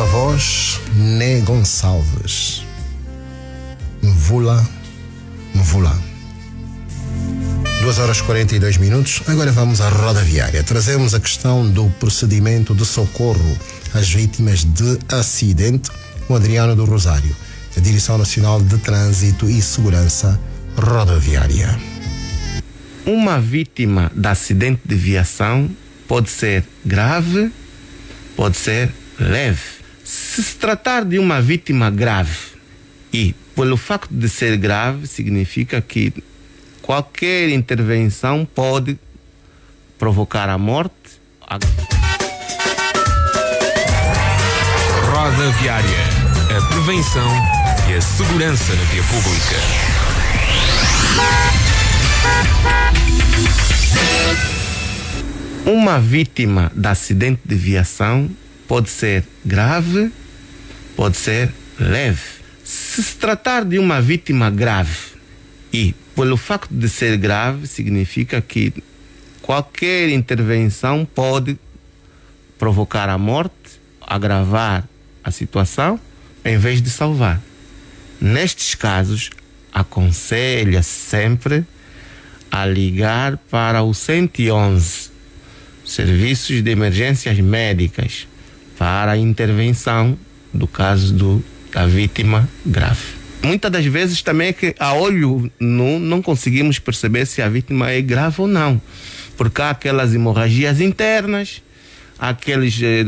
voz, Né Gonçalves. Mvula. 2h42. Agora vamos à roda viária. Trazemos a questão do procedimento de socorro às vítimas de acidente com Adriano do Rosário, da Direção Nacional de Trânsito e Segurança Rodoviária. Uma vítima de acidente de viação pode ser grave, pode ser leve. Se tratar de uma vítima grave, e pelo facto de ser grave, significa que qualquer intervenção pode provocar a morte. Roda Viária. A prevenção e a segurança na via pública. Uma vítima de acidente de viação pode ser grave, pode ser leve. Se tratar de uma vítima grave, e pelo facto de ser grave, significa que qualquer intervenção pode provocar a morte, agravar a situação, em vez de salvar. Nestes casos, aconselha sempre a ligar para o 111, Serviços de Emergências Médicas, para a intervenção do caso da vítima grave. Muitas das vezes também é que a olho nu não conseguimos perceber se a vítima é grave ou não, porque há aquelas hemorragias internas, aqueles